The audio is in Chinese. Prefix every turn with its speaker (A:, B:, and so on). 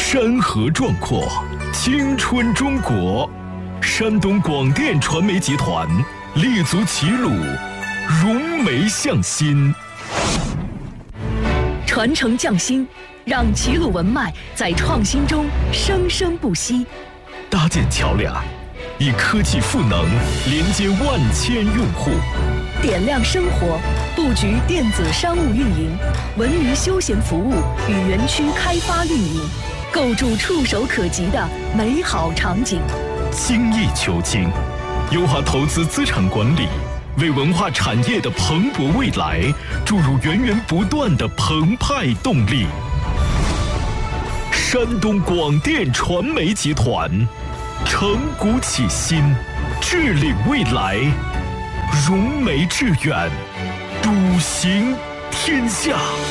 A: 山河壮阔，青春中国。山东广电传媒集团立足齐鲁，融媒向心，
B: 传承匠心，让齐鲁文脉在创新中生生不息。
A: 搭建桥梁，以科技赋能连接万千用户。
C: 点亮生活，布局电子商务运营、文娱休闲服务与园区开发运营，构筑触手可及的美好场景。
A: 精益求精，优化投资资产管理，为文化产业的蓬勃未来注入源源不断的澎湃动力。山东广电传媒集团，承古启新，致领未来，融媒致远，笃行天下。